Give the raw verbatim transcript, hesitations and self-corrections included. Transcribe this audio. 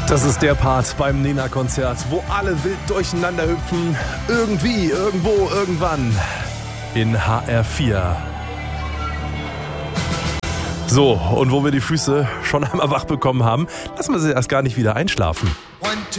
Das ist der Part beim Nena-Konzert, wo alle wild durcheinander hüpfen. Irgendwie, irgendwo, irgendwann. In H R vier. So, und wo wir die Füße schon einmal wach bekommen haben, lassen wir sie erst gar nicht wieder einschlafen. One, two.